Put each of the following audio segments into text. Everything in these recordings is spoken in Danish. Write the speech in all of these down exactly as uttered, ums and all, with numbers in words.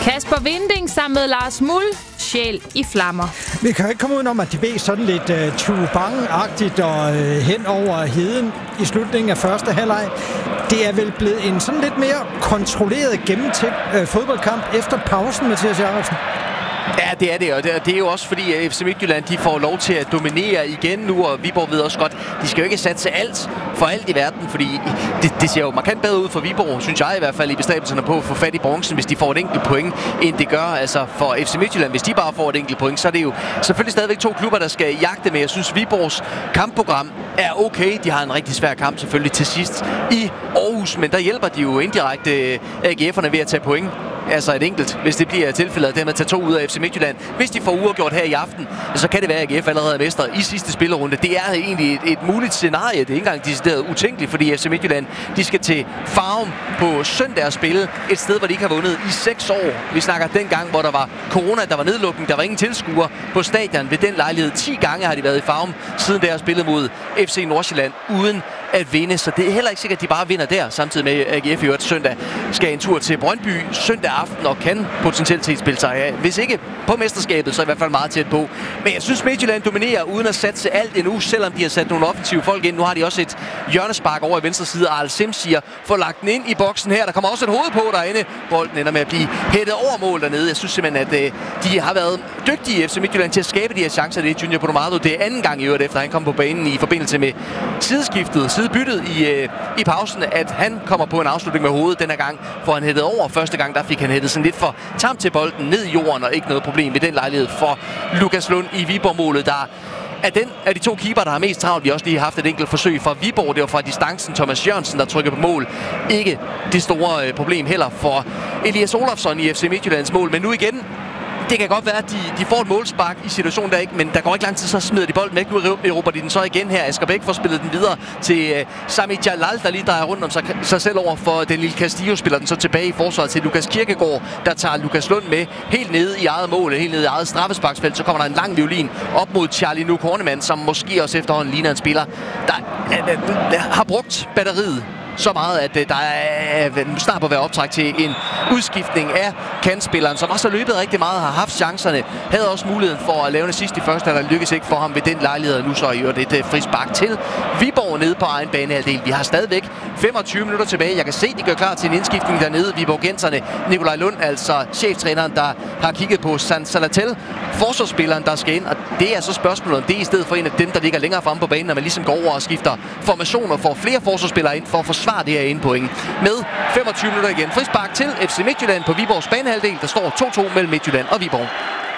Kasper Winding sammen med Lars Muhl, Sjæl i flammer. Vi kan ikke komme udenom, at de blev sådan lidt uh, Tubang-agtigt og uh, hen over heden i slutningen af første halvleg. Det er vel blevet en sådan lidt mere kontrolleret, gennemtænkt uh, fodboldkamp efter pausen, Mathias Jacobsen. Ja, det er det, og det er jo også fordi, at F C Midtjylland de får lov til at dominere igen nu, og Viborg ved også godt, de skal jo ikke satse alt for alt i verden, fordi det, det ser jo markant bedre ud for Viborg, synes jeg i hvert fald, i bestræbelserne på at få fat i bronzen, hvis de får et enkelt point, end det gør altså for F C Midtjylland. Hvis de bare får et enkelt point, så er det jo selvfølgelig stadigvæk to klubber, der skal jagte med. Jeg synes, Viborgs kampprogram er okay. De har en rigtig svær kamp selvfølgelig til sidst i Aarhus, men der hjælper de jo indirekte A G F'erne ved at tage point. Altså et enkelt, hvis det bliver tilfældet, og dermed tage to ud af F C Midtjylland. Hvis de får uafgjort her i aften, så kan det være, at A G F allerede er mester i sidste spillerunde. Det er egentlig et, et muligt scenarie. Det er ikke engang decideret utænkeligt, fordi F C Midtjylland, de skal til Farum på søndag og spille et sted, hvor de ikke har vundet i seks år. Vi snakker dengang, hvor der var corona, der var nedlukning, der var ingen tilskuere på stadion. Ved den lejlighed ti gange har de været i Farum, siden der har spillet mod F C Nordsjælland uden at vinde. Så det er heller ikke sikkert, at de bare vinder der, samtidig med A G F i øvrigt søndag skal en tur til Brøndby søndag aften og kan potentielt set spille sig af. Hvis ikke på mesterskabet, så i hvert fald meget tæt på. Men jeg synes, Midtjylland dominerer uden at satse alt endnu, selvom de har sat nogle offensive folk ind. Nu har de også et hjørnespark over i venstre side. Arl Simsier får lagt den ind i boksen her. Der kommer også et hoved på derinde. Bolden ender med at blive hættet over mål dernede. Jeg synes simpelthen, at øh, de har været dygtige i F C Midtjylland til at skabe de her chancer. Det er Junior Podomado. Det er anden gang i øvrigt, efter han kom på banen i forbindelse med sideskiftet, sidebyttet i, øh, i pausen, at han kommer på en afslutning med hovedet. Den her gang får han hættet over. Første gang, der fik han hættet sådan lidt for tamt til bolden ned i jorden, og ikke noget problem ved den lejlighed for Lukas Lund i Viborg-målet, der er den af de to keeper, der har mest travlt. Vi har også lige haft et enkelt forsøg fra Viborg. Det var fra distancen Thomas Jørgensen, der trykker på mål. Ikke det store øh, problem heller for Elias Olofsson i F C Midtjyllands mål, men nu igen. Det kan godt være, at de, de får et målspark i situationen der ikke, men der går ikke lang tid, så smider de bolden væk. Nu erobrer de den så igen her. Asger Bæk får spillet den videre til uh, Sami Jalal, der lige drejer rundt om sig, sig selv over for den lille Castillo, spiller den så tilbage i forsvaret til Lukas Kirkegaard, der tager Lukas Lund med helt nede i eget mål, helt nede i eget straffesparksfelt. Så kommer der en lang violin op mod Charlie Nuuk Hornemann, som måske også efterhånden ligner en spiller, der uh, uh, har brugt batteriet så meget, at uh, der er uh, snart på at være optræk til en udskiftning af kantspilleren, som også har løbet rigtig meget, har haft chancerne, havde også muligheden for at lave en assist i første, der lykkedes ikke for ham ved den lejlighed, nu så i øvrigt et uh, frispark til Viborg nede på egen banehalvdel. Vi har stadigvæk femogtyve minutter tilbage. Jeg kan se, de gør klar til en indskiftning dernede. Viborgenserne, Nikolaj Lund, altså cheftræneren, der har kigget på San Salatel, forsvarsspilleren, der skal ind, og det er så spørgsmålet, om det er i stedet for en af dem, der ligger længere fremme på banen, når man ligesom går over og skifter formationer, får flere forsvarsspillere ind for at forsvare det her ene point. Med femogtyve minutter igen. Frispark til F C Midtjylland på Viborgs banehalvdel. Der står to to mellem Midtjylland og Viborg.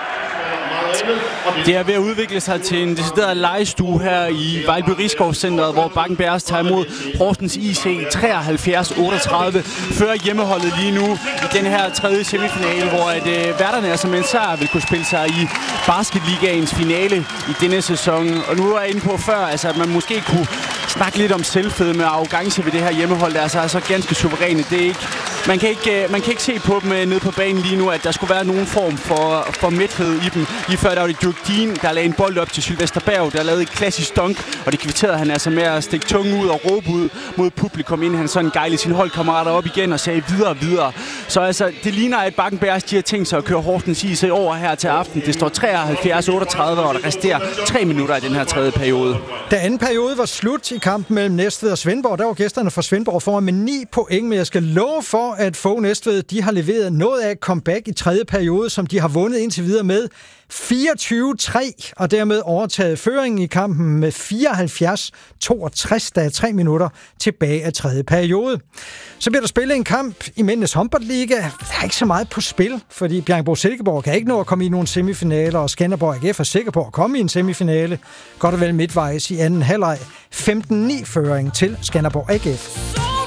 Det er ved at udvikle sig til en decideret legestue her i Vejlby Risskov-centret, hvor Bakken Bears tager imod Horsens I C treoghalvfjerds otteogtredive. Fører hjemmeholdet lige nu i den her tredje semifinale, hvor at, øh, værterne altså med en sejr vil kunne spille sig i Basketligaens finale i denne sæson. Og nu er jeg inde på før, altså, at man måske kunne snakke lidt om selvfedme og arrogance ved det her hjemmehold. Der er altså, altså ganske suveræne. Det er ikke, man, kan ikke, man kan ikke se på dem nede på banen lige nu, at der skulle være nogen form for, for mæthed i dem. Lige før der var det Dirk Dean, der lagde en bold op til Sylvester Berg, der lavede et klassisk dunk, og det kvitterede han altså med at stikke tungen ud og råbe ud mod publikum, inden han sådan gejlede sine holdkammerater op igen og sagde videre og videre. Så altså, det ligner, at Bakken Bears, de har tænkt sig at køre Horsens I C over her til aften. Det står treoghalvfjerds otteogtredive, og der resterer tre minutter i den her tredje periode. Da anden periode var slut i kampen mellem Næstved og Svendborg, der var gæsterne fra Svendborg foran med ni point, men jeg skal love for, at få Næstved, de har leveret noget af et comeback i tredje periode, som de har vundet indtil videre med fireogtyve tre, og dermed overtaget føringen i kampen med fireoghalvfjerds toogtres, der er tre minutter tilbage af tredje periode. Så bliver der spillet en kamp i Mændenes Håndboldliga. Der er ikke så meget på spil, fordi Bjerringbro-Silkeborg kan ikke nå at komme i nogle semifinaler, og Skanderborg A G F er sikker på at komme i en semifinale. Godt og vel midtvejs i anden halvleg. femten ni føring til Skanderborg A G F.